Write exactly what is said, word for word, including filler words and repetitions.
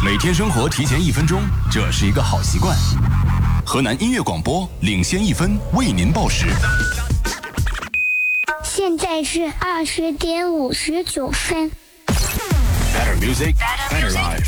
每天生活提前一分钟，这是一个好习惯。河南音乐广播领先一分，为您报时。 现在是二十点五十九分。 Better music, better life.